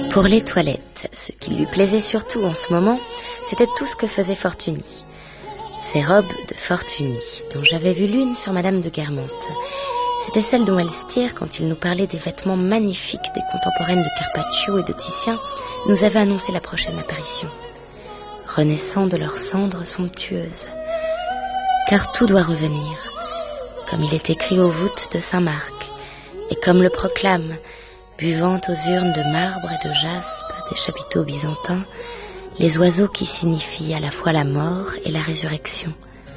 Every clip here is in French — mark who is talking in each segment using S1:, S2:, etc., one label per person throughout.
S1: Pour les toilettes, ce qui lui plaisait surtout en ce moment, c'était tout ce que faisait Fortuny. Ces robes de Fortuny, dont j'avais vu l'une sur Madame de Guermantes. C'était celle dont Elstir, quand il nous parlait des vêtements magnifiques des contemporaines de Carpaccio et de Titien, nous avait annoncé la prochaine apparition. Renaissant de leurs cendres somptueuses. Car tout doit revenir, comme il est écrit aux voûtes de Saint-Marc, et comme le proclame, buvant aux urnes de marbre et de jaspe des chapiteaux byzantins, les oiseaux qui signifient à la fois la mort et la résurrection.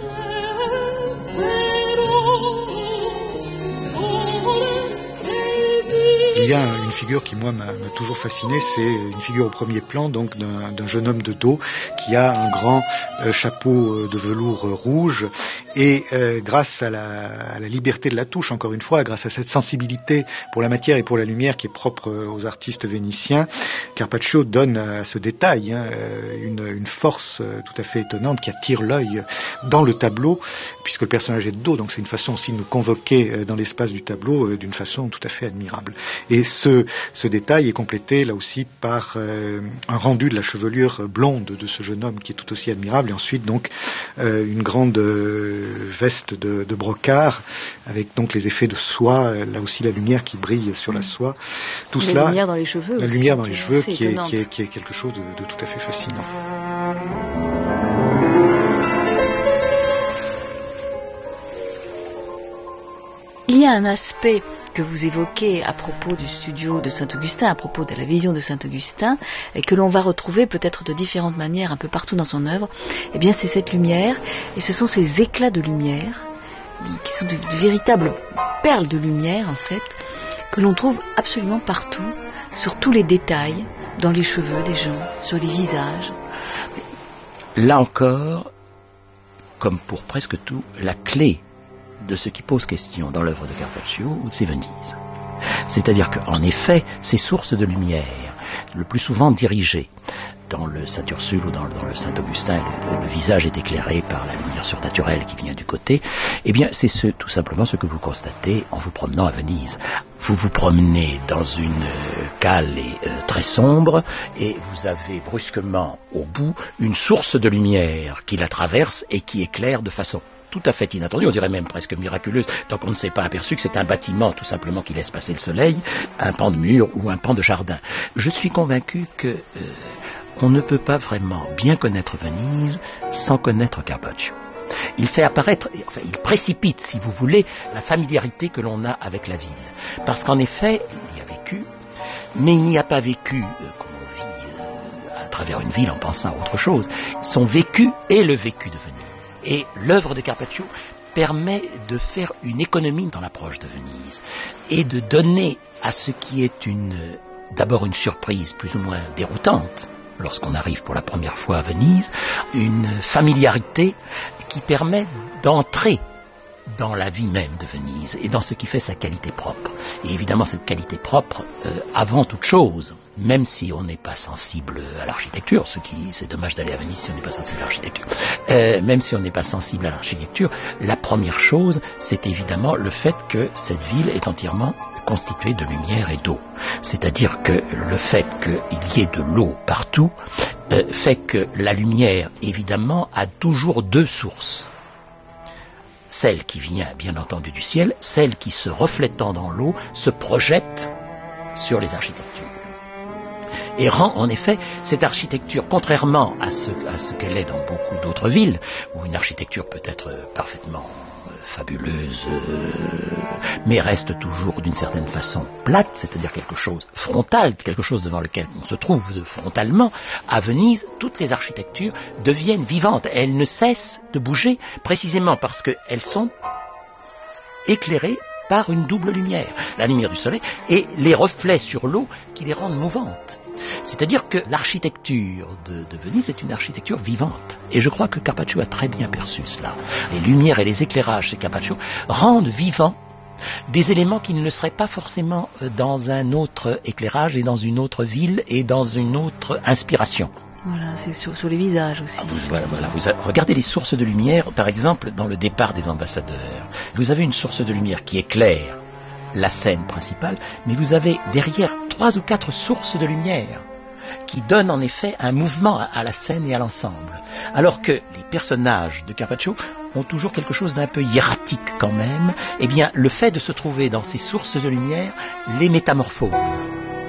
S2: Il y a une figure qui, moi, m'a toujours fasciné, c'est une figure au premier plan, donc d'un jeune homme de dos qui a un grand chapeau de velours rouge et grâce à la liberté de la touche, encore une fois, grâce à cette sensibilité pour la matière et pour la lumière qui est propre aux artistes vénitiens, Carpaccio donne à ce détail une force tout à fait étonnante qui attire l'œil dans le tableau, puisque le personnage est de dos, donc c'est une façon aussi de nous convoquer dans l'espace du tableau d'une façon tout à fait admirable. Et ce détail est complété là aussi par un rendu de la chevelure blonde de ce jeune homme qui est tout aussi admirable, et ensuite donc une grande veste de brocart avec donc les effets de soie, là aussi la lumière qui brille sur la soie. Tout
S3: la
S2: cela,
S3: lumière dans les cheveux.
S2: la
S3: aussi,
S2: lumière dans les cheveux qui
S3: étonnante.
S2: est quelque chose de tout à fait fascinant.
S3: Il y a un aspect que vous évoquez à propos du studio de Saint-Augustin, à propos de la vision de Saint-Augustin, et que l'on va retrouver peut-être de différentes manières un peu partout dans son œuvre. Eh bien, c'est cette lumière, et ce sont ces éclats de lumière, qui sont de véritables perles de lumière, en fait, que l'on trouve absolument partout, sur tous les détails, dans les cheveux des gens, sur les visages.
S4: Là encore, comme pour presque tout, la clé de ce qui pose question dans l'œuvre de Carpaccio, c'est Venise. C'est-à-dire qu'en effet, ces sources de lumière, le plus souvent dirigées, dans le Saint-Ursule ou dans le Saint-Augustin, le visage est éclairé par la lumière surnaturelle qui vient du côté, eh bien c'est tout simplement ce que vous constatez en vous promenant à Venise. Vous vous promenez dans une cale très sombre et vous avez brusquement au bout une source de lumière qui la traverse et qui éclaire de façon tout à fait inattendue, on dirait même presque miraculeuse, tant qu'on ne s'est pas aperçu que c'est un bâtiment tout simplement qui laisse passer le soleil, un pan de mur ou un pan de jardin. Je suis convaincu que on ne peut pas vraiment bien connaître Venise sans connaître Carpaccio. Il fait apparaître, enfin il précipite, si vous voulez, la familiarité que l'on a avec la ville. Parce qu'en effet, il y a vécu, mais il n'y a pas vécu comme on vit à travers une ville en pensant à autre chose. Son vécu est le vécu de Venise. Et l'œuvre de Carpaccio permet de faire une économie dans l'approche de Venise et de donner à ce qui est d'abord une surprise plus ou moins déroutante, lorsqu'on arrive pour la première fois à Venise, une familiarité qui permet d'entrer dans la vie même de Venise et dans ce qui fait sa qualité propre. Et évidemment, cette qualité propre, avant toute chose, même si on n'est pas sensible à l'architecture, c'est dommage d'aller à Venise si on n'est pas sensible à l'architecture, même si on n'est pas sensible à l'architecture, la première chose, c'est évidemment le fait que cette ville est entièrement constituée de lumière et d'eau. C'est-à-dire que le fait qu'il y ait de l'eau partout fait que la lumière, évidemment, a toujours deux sources. Celle qui vient, bien entendu, du ciel, celle qui, se reflétant dans l'eau, se projette sur les architectures. Et rend, en effet, cette architecture, contrairement à ce qu'elle est dans beaucoup d'autres villes, où une architecture peut être parfaitement fabuleuse, mais reste toujours d'une certaine façon plate, c'est-à-dire quelque chose frontal, quelque chose devant lequel on se trouve frontalement. À Venise, toutes les architectures deviennent vivantes. Elles ne cessent de bouger, précisément parce qu'elles sont éclairées par une double lumière, la lumière du soleil et les reflets sur l'eau qui les rendent mouvantes. C'est-à-dire que l'architecture de Venise est une architecture vivante. Et je crois que Carpaccio a très bien perçu cela. Les lumières et les éclairages chez Carpaccio rendent vivants des éléments qui ne le seraient pas forcément dans un autre éclairage et dans une autre ville et dans une autre inspiration.
S3: Voilà, c'est sur les visages aussi.
S4: Regardez les sources de lumière, par exemple, dans le départ des ambassadeurs. Vous avez une source de lumière qui éclaire la scène principale, mais vous avez derrière 3 ou 4 sources de lumière qui donnent en effet un mouvement à la scène et à l'ensemble. Alors que les personnages de Carpaccio ont toujours quelque chose d'un peu hiératique quand même, eh bien le fait de se trouver dans ces sources de lumière les métamorphose.